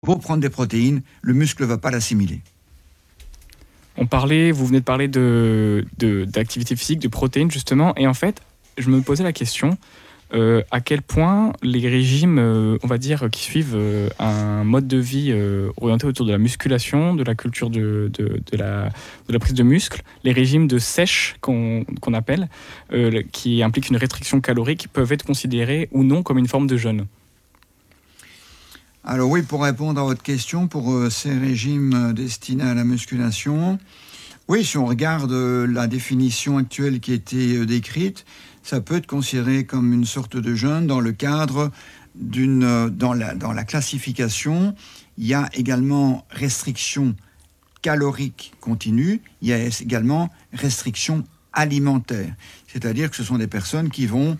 Pour prendre des protéines, le muscle ne va pas l'assimiler. Vous venez de parler d'activité physique, de protéines justement, et en fait, je me posais la question, à quel point les régimes, on va dire, qui suivent un mode de vie orienté autour de la musculation, de la culture de la prise de muscle, les régimes de sèche qu'on appelle, qui impliquent une restriction calorique, peuvent être considérés ou non comme une forme de jeûne. Alors oui, pour répondre à votre question, pour ces régimes destinés à la musculation, oui, si on regarde la définition actuelle qui a été décrite, ça peut être considéré comme une sorte de jeûne dans le cadre dans la classification. Il y a également restriction calorique continue, il y a également restriction alimentaire. C'est-à-dire que ce sont des personnes qui vont,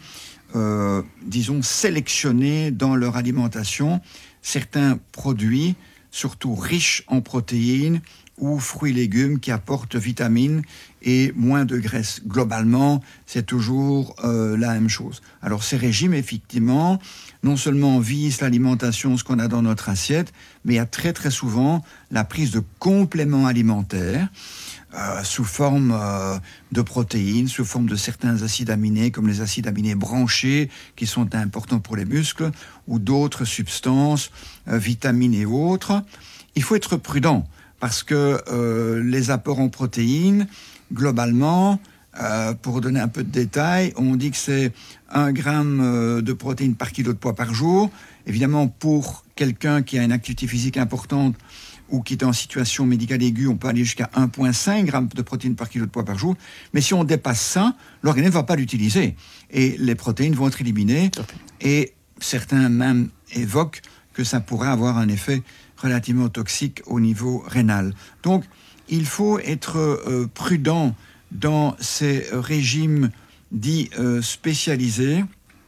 sélectionner dans leur alimentation certains produits, surtout riches en protéines ou fruits et légumes qui apportent vitamines et moins de graisse. Globalement, c'est toujours la même chose. Alors ces régimes, effectivement, non seulement visent l'alimentation, ce qu'on a dans notre assiette, mais il y a très très souvent la prise de compléments alimentaires sous forme de protéines, sous forme de certains acides aminés, comme les acides aminés branchés, qui sont importants pour les muscles, ou d'autres substances, vitamines et autres. Il faut être prudent, parce que les apports en protéines, globalement, pour donner un peu de détails, on dit que c'est 1 gramme de protéines par kilo de poids par jour. Évidemment, pour quelqu'un qui a une activité physique importante, ou qui est en situation médicale aiguë, on peut aller jusqu'à 1,5 g de protéines par kilo de poids par jour. Mais si on dépasse ça, l'organisme ne va pas l'utiliser. Et les protéines vont être éliminées. Et certains même évoquent que ça pourrait avoir un effet relativement toxique au niveau rénal. Donc, il faut être prudent dans ces régimes dits spécialisés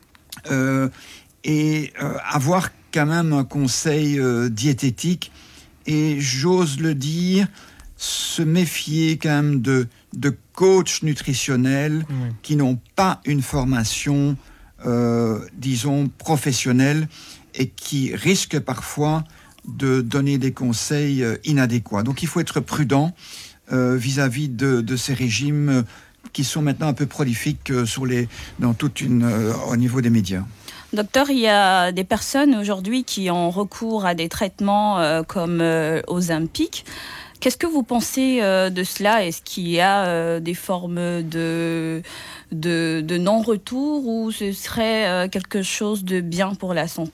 et avoir quand même un conseil diététique. Et j'ose le dire, se méfier quand même de coachs nutritionnels qui n'ont pas une formation, professionnelle et qui risquent parfois de donner des conseils inadéquats. Donc il faut être prudent vis-à-vis de ces régimes qui sont maintenant un peu prolifiques au niveau des médias. Docteur, il y a des personnes aujourd'hui qui ont recours à des traitements comme Ozempic. Qu'est-ce que vous pensez de cela ? Est-ce qu'il y a des formes de non-retour ou ce serait quelque chose de bien pour la santé ?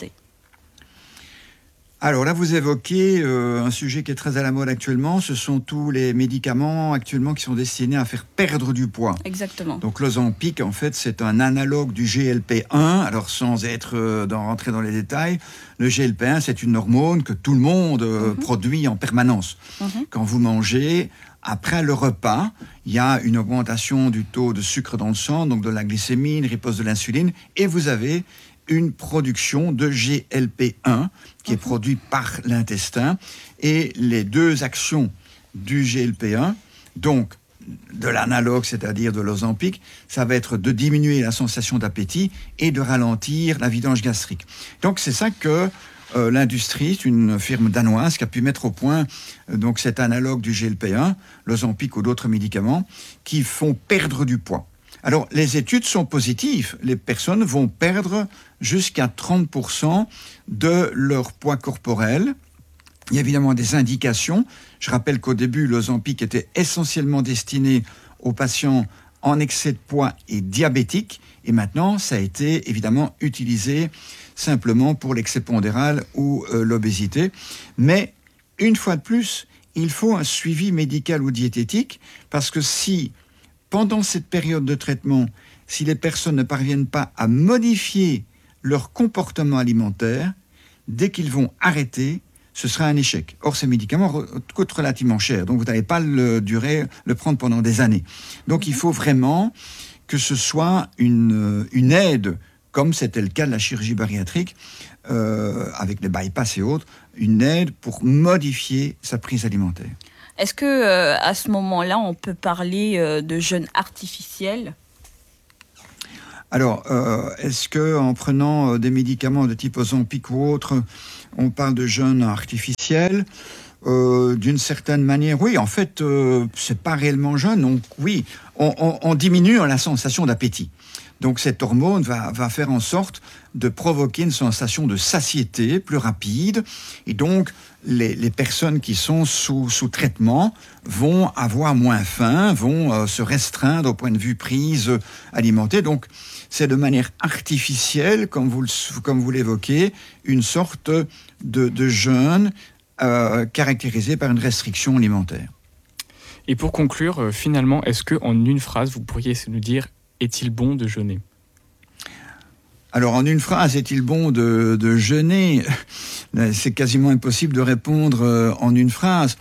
Alors là, vous évoquez un sujet qui est très à la mode actuellement. Ce sont tous les médicaments actuellement qui sont destinés à faire perdre du poids. Exactement. Donc l'Ozempic, en fait, c'est un analogue du GLP-1. Alors sans rentrer dans les détails, le GLP-1, c'est une hormone que tout le monde produit en permanence. Quand vous mangez, après le repas, il y a une augmentation du taux de sucre dans le sang, donc de la glycémie, une riposte de l'insuline, et vous avez une production de GLP-1 qui est produite par l'intestin. Et les deux actions du GLP-1, donc de l'analogue, c'est-à-dire de l'Ozempic, ça va être de diminuer la sensation d'appétit et de ralentir la vidange gastrique. Donc c'est ça que l'industrie, c'est une firme danoise qui a pu mettre au point donc cet analogue du GLP-1, l'Ozempic ou d'autres médicaments, qui font perdre du poids. Alors, les études sont positives. Les personnes vont perdre jusqu'à 30% de leur poids corporel. Il y a évidemment des indications. Je rappelle qu'au début, l'Ozempic était essentiellement destiné aux patients en excès de poids et diabétiques. Et maintenant, ça a été évidemment utilisé simplement pour l'excès pondéral ou l'obésité. Mais, une fois de plus, il faut un suivi médical ou diététique parce que si pendant cette période de traitement, si les personnes ne parviennent pas à modifier leur comportement alimentaire, dès qu'ils vont arrêter, ce sera un échec. Or, ces médicaments coûtent relativement cher, donc vous n'allez pas le prendre pendant des années. Donc, il faut vraiment que ce soit une aide, comme c'était le cas de la chirurgie bariatrique, avec les bypass et autres, une aide pour modifier sa prise alimentaire. Est-ce que à ce moment-là, on peut parler de jeûne artificiel ? Alors, est-ce qu'en prenant des médicaments de type Ozempic ou autre, on parle de jeûne artificiel. D'une certaine manière, oui, en fait, c'est pas réellement jeûne. Donc, oui, on diminue la sensation d'appétit. Donc, cette hormone va faire en sorte de provoquer une sensation de satiété plus rapide. Et donc, les personnes qui sont sous traitement vont avoir moins faim, vont se restreindre au point de vue prise alimentaire. Donc, c'est de manière artificielle, comme vous l'évoquez, une sorte de jeûne caractérisé par une restriction alimentaire. Et pour conclure, finalement, est-ce qu'en une phrase, vous pourriez nous dire, est-il bon de jeûner ? Alors, en une phrase, est-il bon de jeûner ? C'est quasiment impossible de répondre en une phrase.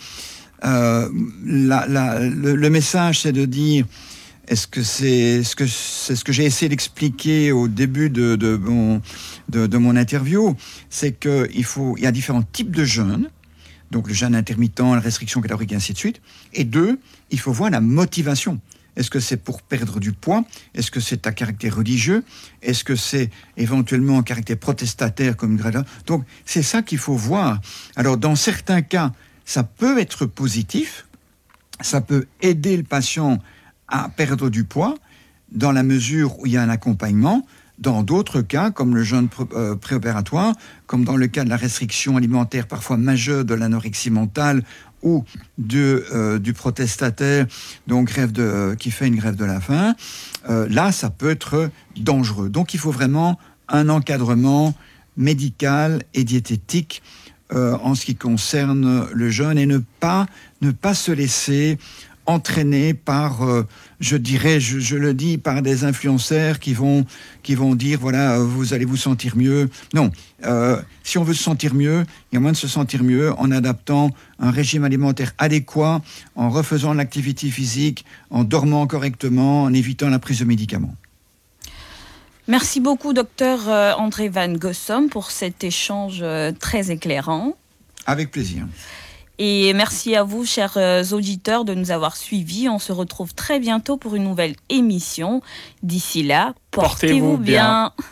Le message, c'est de dire, est-ce que c'est ce que j'ai essayé d'expliquer au début de mon interview, c'est qu'il y a différents types de jeûnes. Donc le jeûne intermittent, la restriction calorique, et ainsi de suite. Et 2, il faut voir la motivation. Est-ce que c'est pour perdre du poids ? Est-ce que c'est à caractère religieux ? Est-ce que c'est éventuellement un caractère protestataire comme une... Donc c'est ça qu'il faut voir. Alors dans certains cas, ça peut être positif, ça peut aider le patient à perdre du poids dans la mesure où il y a un accompagnement. Dans d'autres cas, comme le jeûne préopératoire, comme dans le cas de la restriction alimentaire parfois majeure de l'anorexie mentale ou du protestataire donc qui fait une grève de la faim, là, ça peut être dangereux. Donc, il faut vraiment un encadrement médical et diététique en ce qui concerne le jeûne et ne pas se laisser entraîné par, je le dis, par des influenceurs qui vont dire, voilà, vous allez vous sentir mieux. Non, si on veut se sentir mieux, il y a moyen de se sentir mieux en adaptant un régime alimentaire adéquat, en refaisant l'activité physique, en dormant correctement, en évitant la prise de médicaments. Merci beaucoup, docteur André Van Gossom, pour cet échange très éclairant. Avec plaisir. Et merci à vous, chers auditeurs, de nous avoir suivis. On se retrouve très bientôt pour une nouvelle émission. D'ici là, portez-vous bien.